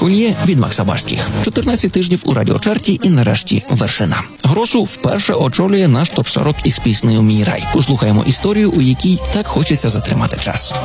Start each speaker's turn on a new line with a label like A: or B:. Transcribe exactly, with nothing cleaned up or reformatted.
A: Хун'є від Макса Барських. чотирнадцять тижнів у радіочарті і нарешті вершина. Грошу вперше очолює наш топ сорок із піснею «Мій рай». Послухаємо історію, у якій так хочеться затримати час.